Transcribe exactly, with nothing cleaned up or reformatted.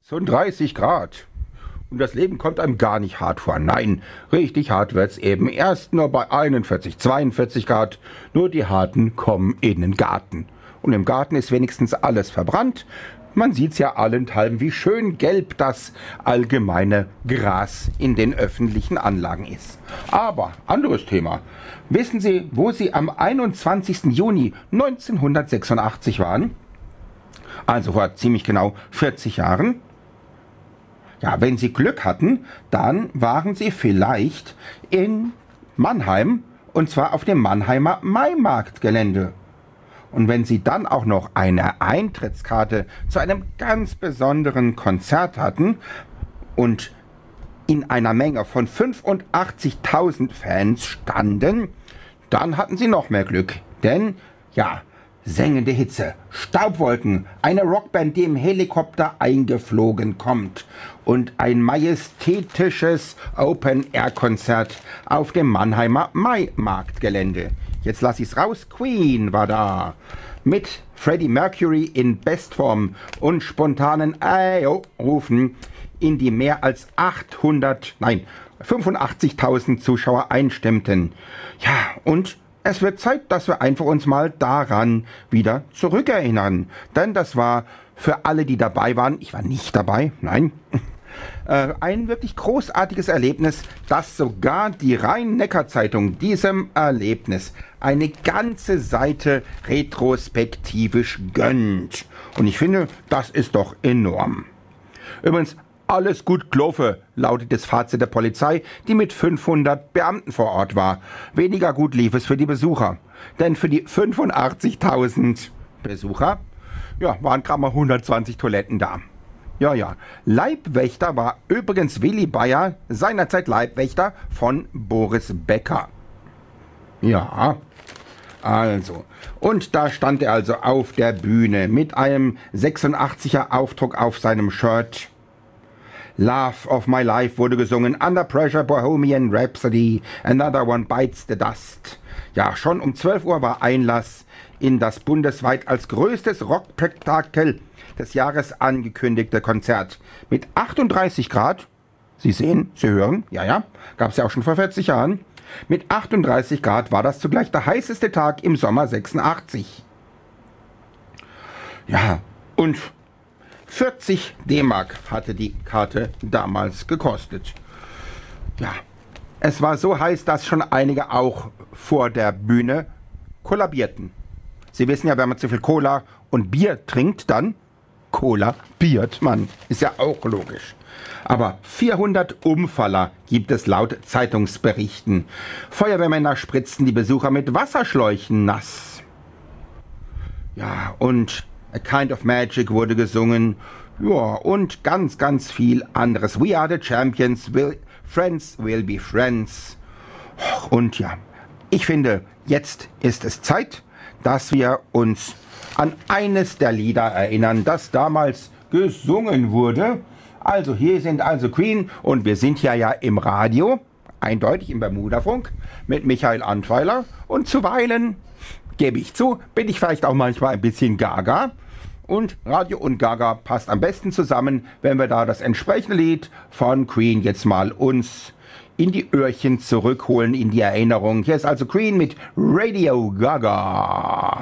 So dreißig Grad. Und das Leben kommt einem gar nicht hart vor. Nein, richtig hart wird's eben erst nur bei einundvierzig, zweiundvierzig Grad. Nur die Harten kommen in den Garten. Und im Garten ist wenigstens alles verbrannt. Man sieht's ja allenthalben, wie schön gelb das allgemeine Gras in den öffentlichen Anlagen ist. Aber, anderes Thema. Wissen Sie, wo Sie am einundzwanzigsten Juni neunzehnhundertsechsundachtzig waren? Also vor ziemlich genau vierzig Jahren. Ja, wenn Sie Glück hatten, dann waren Sie vielleicht in Mannheim, und zwar auf dem Mannheimer Maimarktgelände. Und wenn Sie dann auch noch eine Eintrittskarte zu einem ganz besonderen Konzert hatten und in einer Menge von fünfundachtzigtausend Fans standen, dann hatten Sie noch mehr Glück. Denn, ja, sengende Hitze, Staubwolken, eine Rockband, die im Helikopter eingeflogen kommt und ein majestätisches Open-Air-Konzert auf dem Mannheimer Maimarktgelände. Jetzt lass ich's raus, Queen war da. Mit Freddie Mercury in Bestform und spontanen Ayo-Rufen in die mehr als achthundert, nein, fünfundachtzigtausend Zuschauer einstimmten. Ja, und es wird Zeit, dass wir einfach uns mal daran wieder zurückerinnern. Denn das war für alle, die dabei waren, ich war nicht dabei, nein, äh, ein wirklich großartiges Erlebnis, dass sogar die Rhein-Neckar-Zeitung diesem Erlebnis eine ganze Seite retrospektivisch gönnt. Und ich finde, das ist doch enorm. Übrigens, alles gut gelaufen, lautet das Fazit der Polizei, die mit fünfhundert Beamten vor Ort war. Weniger gut lief es für die Besucher. Denn für die fünfundachtzigtausend Besucher, ja, waren gerade mal hundertzwanzig Toiletten da. Ja, ja. Leibwächter war übrigens Willi Bayer, seinerzeit Leibwächter von Boris Becker. Ja, also. Und da stand er also auf der Bühne mit einem sechsundachtziger Aufdruck auf seinem Shirt. Love of my life wurde gesungen, Under Pressure, Bohemian Rhapsody, Another One Bites the Dust. Ja, schon um zwölf Uhr war Einlass in das bundesweit als größtes Rockspektakel des Jahres angekündigte Konzert. Mit achtunddreißig Grad, Sie sehen, Sie hören, ja, ja, gab es ja auch schon vor vierzig Jahren. Mit achtunddreißig Grad war das zugleich der heißeste Tag im Sommer sechsundachtzig. Ja, und vierzig D-Mark hatte die Karte damals gekostet. Ja, es war so heiß, dass schon einige auch vor der Bühne kollabierten. Sie wissen ja, wenn man zu viel Cola und Bier trinkt, dann kollabiert man. Ist ja auch logisch. Aber vierhundert Umfaller gibt es laut Zeitungsberichten. Feuerwehrmänner spritzten die Besucher mit Wasserschläuchen nass. Ja, und A Kind of Magic wurde gesungen. Ja, und ganz, ganz viel anderes. We are the champions, will, friends will be friends. Und ja, ich finde, jetzt ist es Zeit, dass wir uns an eines der Lieder erinnern, das damals gesungen wurde. Also hier sind also Queen und wir sind ja ja im Radio, eindeutig im Bermudafunk, mit Michael Antweiler. Und zuweilen, gebe ich zu, bin ich vielleicht auch manchmal ein bisschen gaga. Und Radio und Gaga passt am besten zusammen, wenn wir da das entsprechende Lied von Queen jetzt mal uns in die Öhrchen zurückholen, in die Erinnerung. Hier ist also Queen mit Radio Gaga.